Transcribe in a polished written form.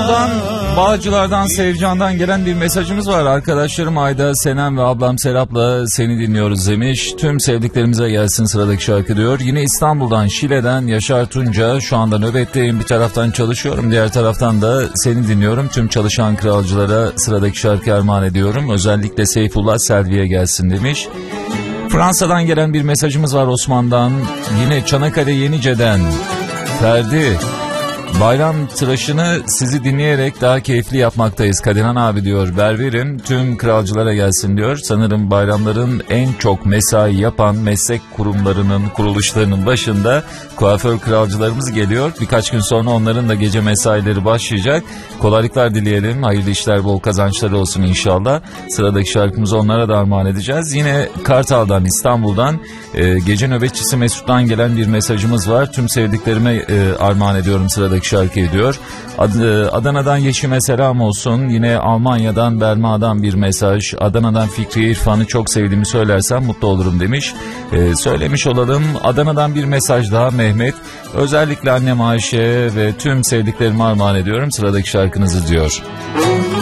İstanbul'dan, Bağcılar'dan, Sevcan'dan gelen bir mesajımız var. Arkadaşlarım Ayda, Senem ve ablam Serap'la seni dinliyoruz demiş. Tüm sevdiklerimize gelsin sıradaki şarkı diyor. Yine İstanbul'dan, Şile'den Yaşar Tunca. Şu anda nöbetteyim, bir taraftan çalışıyorum, diğer taraftan da seni dinliyorum. Tüm çalışan kralcılara sıradaki şarkı armağan ediyorum. Özellikle Seyfullah Selvi'ye gelsin demiş. Fransa'dan gelen bir mesajımız var Osman'dan. Yine Çanakkale Yenice'den Ferdi. Bayram tıraşını sizi dinleyerek daha keyifli yapmaktayız. Kadirhan abi diyor, berberim, tüm kralcılara gelsin diyor. Sanırım bayramların en çok mesai yapan meslek kurumlarının, kuruluşlarının başında kuaför kralcılarımız geliyor. Birkaç gün sonra onların da gece mesaileri başlayacak. Kolaylıklar dileyelim, hayırlı işler, bol kazançları olsun inşallah. Sıradaki şarkımızı onlara da armağan edeceğiz. Yine Kartal'dan, İstanbul'dan gece nöbetçisi Mesut'tan gelen bir mesajımız var. Tüm sevdiklerime armağan ediyorum sıradaki şarkıyı diyor. Adana'dan Yeşim'e selam olsun. Yine Almanya'dan Berma'dan bir mesaj. Adana'dan Fikriye İrfan'ı çok sevdiğimi söylersem mutlu olurum demiş. Söylemiş olalım. Adana'dan bir mesaj daha Mehmet. Özellikle annem Ayşe ve tüm sevdiklerime armağan ediyorum sıradaki şarkınızı diyor.